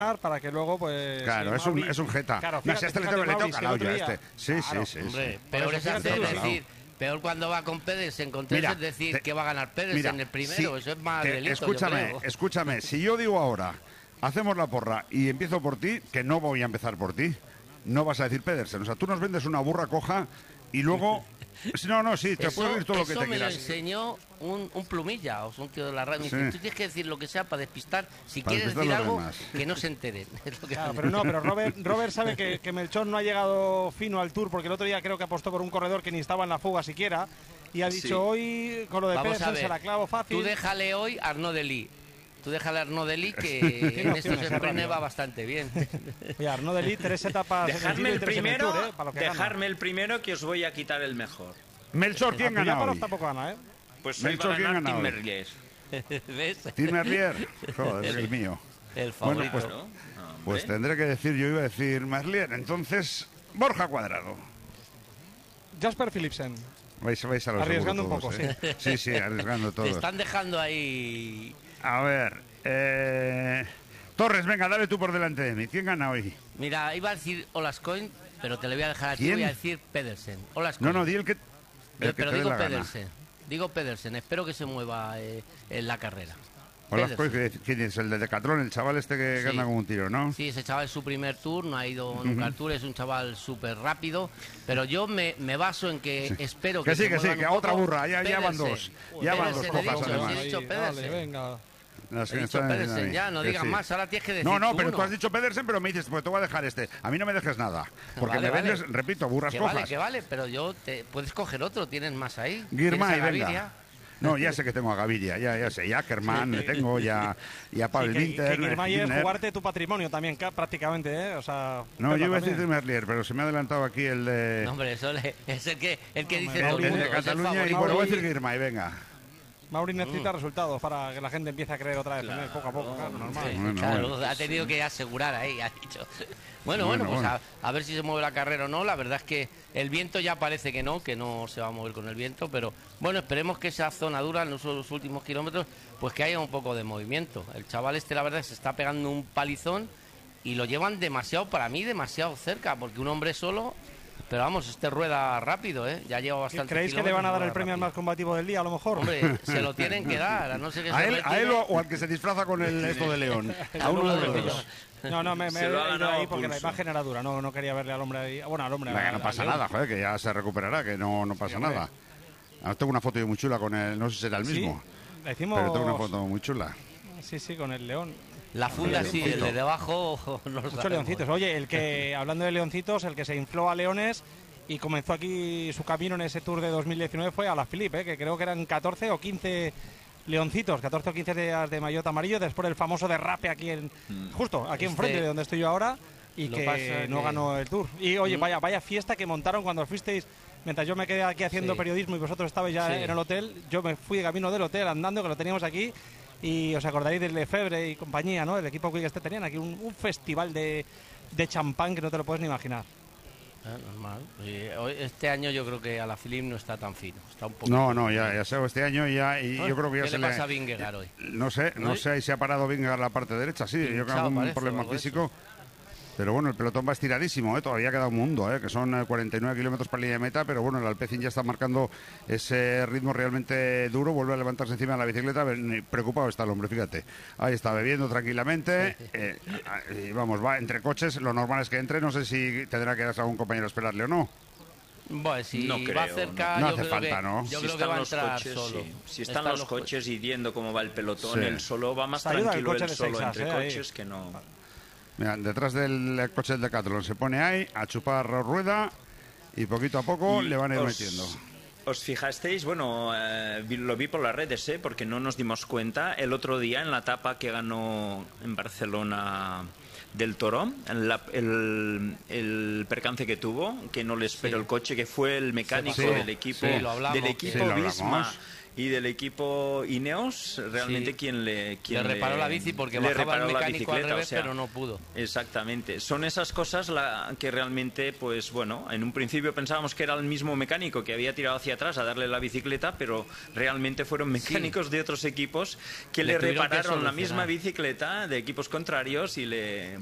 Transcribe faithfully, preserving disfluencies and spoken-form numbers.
para que luego, pues... Claro, si es, un, Mauri... es un jeta. Claro, no, fíjate, si a este le fíjate, toca, le Mauri, toca si la el otro olla a día- este. Sí, Claro, sí, sí. Hombre, sí. peor es Pero hacer, fíjate tú, decir, peor cuando va con Pedersen, con Mira, es decir te- que va a ganar Pedersen Mira, en el primero, si eso es más te- delito, escúchame, yo creo. escúchame, si yo digo ahora, hacemos la porra y empiezo por ti, que no voy a empezar por ti, no vas a decir Pedersen. O sea, tú nos vendes una burra coja y luego... Si no, no, sí, te Eso, puedo decir todo lo que eso te me lo quieras. enseñó un, un plumilla, o sea, un tío de la radio. Me Sí. dice, tú tienes que decir lo que sea para despistar. Si Para quieres despistar decir los algo, demás. que no se enteren. Es lo que Claro, me pero dice. no, pero Robert, Robert sabe que, que Melchor no ha llegado fino al Tour, porque el otro día creo que apostó por un corredor que ni estaba en la fuga siquiera, y ha dicho Sí. hoy, con lo de Vamos a Pedersen ver, se la clavo fácil. Tú déjale hoy a Arnaud Delis. Tú déjale a Arnaud Delis que en estos opciones, sprints rápido. va bastante bien. Oye, Arnaud Delis, tres etapas en el Dejadme Giro y el tres en el primero, Tour, ¿eh? Para lo que gana. dejadme el primero que os voy a quitar el mejor. Melchor, ¿quién gana Apuyapalos hoy? tampoco gana, ¿eh? Pues hoy Melchor, va a ¿quién ganar gana Tim hoy? Merlier. ¿Ves? Tim Merlier. Joder, es el mío. El Bueno, favorito. pues, Claro, hombre. pues tendré que decir, yo iba a decir Merlier. Entonces, Borja Cuadrado. Jasper Philipsen. Vais, vais a los Arriesgando seguros un poco, todos, ¿eh? Sí, sí, arriesgando Te todos. están dejando ahí. A ver, eh... Torres, venga, dale tú por delante de mí. ¿Quién gana hoy? Mira, iba a decir Olascoin, pero te lo voy a dejar a ti. ¿Quién? Voy a decir Pedersen. Olascoin. No, no, di el que... Yo- el que pero te dé digo la gana. Pedersen. Digo Pedersen. Espero que se mueva eh, en la carrera. Hola, Pedersen. ¿quién es? El de Decatlón, el chaval este que Sí. gana como un tiro, ¿no? Sí, ese chaval es su primer tour, no ha ido nunca al tour, es un chaval súper rápido, pero yo me, me baso en que espero que Que sí, se que sí, muevan que un otra poco. burra, ya, ya van Pedersen. dos. Ya van dos Pedersen, he cojas, dicho, además. sí, he dicho Ahí, Pedersen. dale, venga. Las He que dicho están Pedersen ahí, ya, no que digas sí. más, ahora tienes que decir No, no, tú pero uno. tú has dicho Pedersen, pero me dices, pues te voy a dejar este. A mí no me dejes nada. Porque Vale, me vale. vendes, repito, burras Que cojas. vale, que vale, pero yo te puedes coger otro, tienes más ahí. Girmay, Tienes a venga. Gaviria. No, ya sé que tengo a Gaviria, ya, ya sé. Ya a Ackermann le tengo, ya, ya a Pavel Y que, Winter. que Girmay es Gimner. jugarte tu patrimonio también, ca- prácticamente, ¿eh? O sea... No, Pepa yo iba a decir también. Merlier, pero se me ha adelantado aquí el de, No, hombre, eso le- es el que, el que dice El- todo el el mundo. de es el Cataluña. Y favorito. bueno, voy a decir Girmay, venga. Mauri necesita resultados para que la gente empiece a creer otra vez en él, poco a poco, claro, normal. Sí, Bueno, claro, bueno. ha tenido que asegurar ahí, ha dicho. Bueno, Bueno, bueno, pues bueno. A, a ver si se mueve la carrera o no. La verdad es que el viento ya parece que no, que no se va a mover con el viento, pero bueno, esperemos que esa zona dura en los, los últimos kilómetros, pues que haya un poco de movimiento. El chaval este, la verdad, se está pegando un palizón y lo llevan demasiado, para mí, demasiado cerca, porque un hombre solo... Pero vamos, este rueda rápido, ¿eh? Ya lleva bastante. ¿Creéis que le van a dar el premio al más combativo del día, a lo mejor? Hombre, se lo tienen que dar, a no ser que ¿A se él, retire. a él o, o al que se disfraza con el esto de león? A Al uno de uno de los los dos. No, no, me, me Se he lo ha ido ganado ahí a porque la pulso. imagen era dura, no, no quería verle al hombre ahí. Bueno, al hombre. Venga, al- no pasa al nada, león. joder, que ya se recuperará, que no, no pasa Sí, hombre. nada. Ahora tengo una foto yo muy chula con el, no sé si será el Sí, mismo, le hicimos... pero tengo una foto muy chula. Sí, sí, con el león. La funda sí, el de debajo no lo Muchos sabemos. leoncitos. Oye, el que, hablando de leoncitos, el que se infló a leones y comenzó aquí su camino en ese Tour de dos mil diecinueve fue Alaphilippe, ¿eh? Que creo que eran catorce o quince leoncitos, catorce o quince días de maillot amarillo, después el famoso derrape aquí en, justo aquí Este- enfrente de donde estoy yo ahora, y Lo que pasa no que- ganó el Tour. Y oye, Mm. vaya, vaya fiesta que montaron cuando fuisteis, mientras yo me quedé aquí haciendo Sí. periodismo y vosotros estabais ya Sí. en el hotel, yo me fui de camino del hotel andando, que lo teníamos aquí. Y os acordaréis del Lefebvre y compañía, ¿no? El equipo que este tenían aquí un, un festival de, de champán que no te lo puedes ni imaginar. Ah, normal. Y hoy- este año yo creo que Alaphilippe no está tan fino. Está un poco. No, no, ya, ya sé, este año ya, y Ah, yo creo que ya ¿qué se le le... pasa a Vingegaard hoy? No sé, no ¿Hoy? sé si se ha parado Vingegaard la parte derecha, sí, yo creo que Pinchado algún parece, problema o algo de físico. Pero bueno, el pelotón va estiradísimo, ¿eh? Todavía queda un mundo, ¿eh? Que son eh, cuarenta y nueve kilómetros para la línea de meta, pero bueno, el Alpecin ya está marcando ese ritmo realmente duro, vuelve a levantarse encima de la bicicleta, ven- preocupado está el hombre, fíjate. Ahí está, bebiendo tranquilamente, eh, y vamos, va entre coches, lo normal es que entre, no sé si tendrá que darse a algún compañero a esperarle o no. Bueno, si No va creo, cerca, no yo hace creo falta, que, ¿no? Yo Si creo que están va a los entrar coches, solo. sí. Si están, los coches y viendo cómo va el pelotón, Sí. él solo va más Te ayuda el tranquilo coche él de solo Texas, entre eh, ahí. coches que no. Mira, detrás del coche del Decathlon se pone ahí a chupar rueda y poquito a poco Y le van a ir os- metiendo. ¿Os fijasteis? Bueno, eh, vi- lo vi por las redes, ¿eh? Porque no nos dimos cuenta. El otro día, en la etapa que ganó en Barcelona del Toro, en la- el, el percance que tuvo, que no le esperó Sí. el coche, que fue el mecánico pasó. del equipo, Sí, lo hablamos. del equipo Sí, lo Visma, hablamos. y del equipo Ineos, realmente Sí. quien le... Quien Le reparó la bici porque le bajaba el reparó la mecánico al bicicleta, revés, o sea, pero no pudo. Exactamente. Son esas cosas la, que realmente, pues bueno, en un principio pensábamos que era el mismo mecánico que había tirado hacia atrás a darle la bicicleta, pero realmente fueron mecánicos sí. de otros equipos que le, le repararon que la misma bicicleta de equipos contrarios y le